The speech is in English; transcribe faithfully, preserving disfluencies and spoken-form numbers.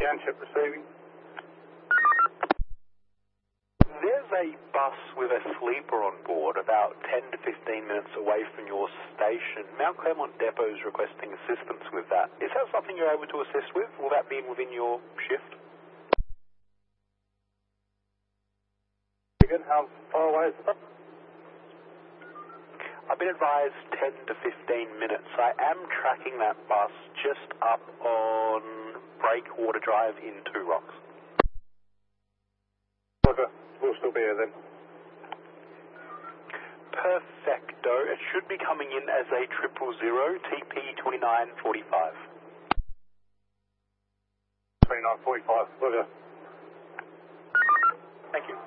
Township receiving. There's a bus with a sleeper on board about ten to fifteen minutes away from your station. Mount Claremont Depot is requesting assistance with that. Is that something you're able to assist with? Will that be within your shift? Again, how far away is the bus? I've been advised ten to fifteen minutes. I am tracking that bus just up on Breakwater Drive in Two Rocks. Okay, we'll still be here then. Perfecto. It should be coming in as a triple zero T P twenty-nine forty-five. twenty-nine forty-five, okay. Thank you.